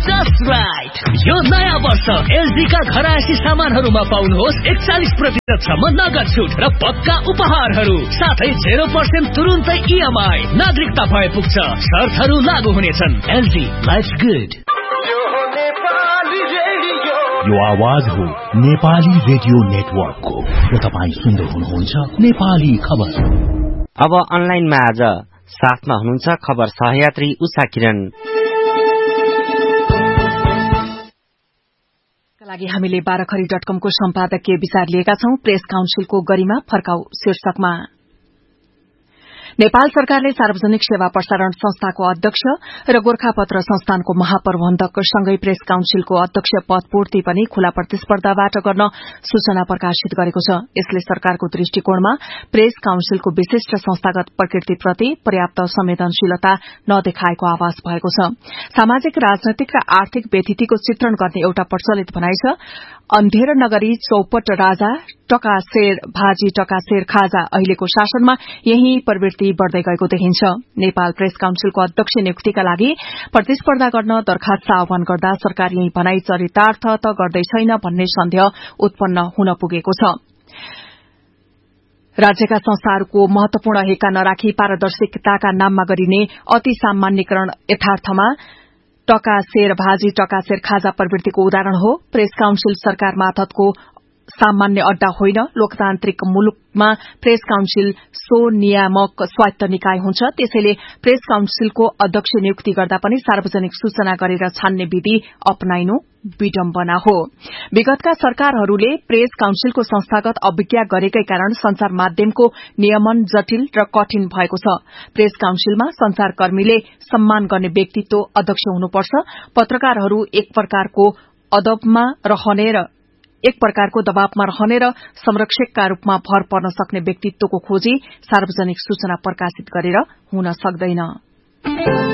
Just right. यो नयाँ वर्ष एलजी का घरायसी सामानहरूमा पाउनुहोस् 41% सम्म नगद छुट र पक्का उपहारहरू, साथै 0% तुरुन्तै इएमआई। नागरिकता भए पुग्छ, शर्तहरू लागू हुनेछन्। LG, lives good. यो आवाज हो नेपाली रेडियो नेटवर्कको र तपाईँ सुन्दै हुनुहुन्छ नेपाली खबर। अब अनलाइनमा आज साथमा हुनुहुन्छ खबर सहयात्री उषा किरण। लागि हामीले बाराखरी.com को सम्पादकीय विचार लिएका छौं। प्रेस काउन्सिलको गरिमा फर्काऊ शीर्षकमा नेपाल सरकारले सार्वजनिक सेवा प्रसारण संस्थाको अध्यक्ष र गोरखापत्र संस्थानको महाप्रबन्धक सँगै प्रेस काउन्सिलको अध्यक्ष पद पूर्ति पनि खुला प्रतिस्पर्धाबाट गर्न सूचना प्रकाशित गरेको छ। यसले सरकारको दृष्टिकोणमा प्रेस काउन्सिलको विशिष्ट संस्थागत प्रकृतिप्रति पर्याप्त संवेदनशीलता नदेखाएको आभास भएको छ। सामाजिक, राजनैतिक र आर्थिक व्यथितिको चित्रण गर्ने एउटा प्रचलित भनाइ छ। अन्धेर नगरी चौपट राजा, टकासेर भाजी टकासेर खाजा, अहिलेको शासनमा यही प्रवृत्ति बढ़दै गएको देखिन्छ। नेपाल प्रेस काउन्सिलको अध्यक्ष नियुक्तिका लागि प्रतिस्पर्धा गर्न दरखास्त आह्वान गर्दा सरकार यही भनाइ चरितार्थ त गर्दै छैन भन्ने सन्देह उत्पन्न हुन पुगेको छ। राज्यका संस्थाहरूको महत्वपूर्ण हेक्का नराखी पारदर्शिताका नाममा गरिने अति सामान्यकरण यथार्थमा टकासेर भाजी टकासेर खाजा प्रवृत्तिको उदाहरण हो। प्रेस काउन्सिल सरकार मातहतको सामान्य अड्डा होइन। लोकतान्त्रिक मुलुकमा प्रेस काउन्सिल स्वनियामक स्वायत्त निकाय हुन्छ। त्यसैले प्रेस काउन्सिलको अध्यक्ष नियुक्ति गर्दा पनि सार्वजनिक सूचना गरेर छान्ने विधि अपनाइनु विडम्बना हो। विगतका सरकारहरूले प्रेस काउन्सिलको संस्थागत अवज्ञा गरेकै कारण संचार माध्यमको नियमन जटिल र कठिन भएको छ। प्रेस काउन्सिलमा संचारकर्मीले सम्मान गर्ने व्यक्तित्व अध्यक्ष हुनुपर्छ। पत्रकारहरू एक प्रकारको दबावमा रहने र संरक्षकका रूपमा भर पर्न सक्ने व्यक्तित्वको खोजी सार्वजनिक सूचना प्रकाशित गरेर हुन सक्दैन।